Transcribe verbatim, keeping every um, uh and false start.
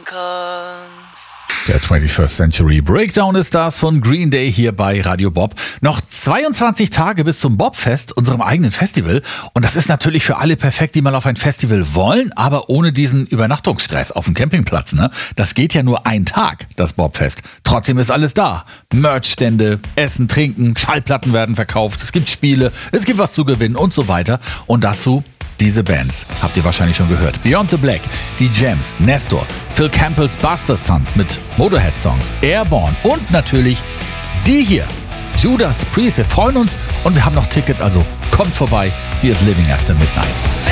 kannst. Der twenty-first Century Breakdown ist das von Green Day hier bei Radio Bob. Noch zweiundzwanzig Tage bis zum Bobfest, unserem eigenen Festival. Und das ist natürlich für alle perfekt, die mal auf ein Festival wollen, aber ohne diesen Übernachtungsstress auf dem Campingplatz. Ne? Das geht ja nur ein Tag, das Bobfest. Trotzdem ist alles da. Merchstände, Essen, Trinken, Schallplatten werden verkauft, es gibt Spiele, es gibt was zu gewinnen und so weiter. Und dazu diese Bands, habt ihr wahrscheinlich schon gehört. Beyond the Black, die Gems, Nestor, Phil Campbells Bastard Sons mit Motorhead-Songs, Airborne und natürlich die hier, Judas Priest. Wir freuen uns und wir haben noch Tickets, also kommt vorbei. Hier ist Living After Midnight.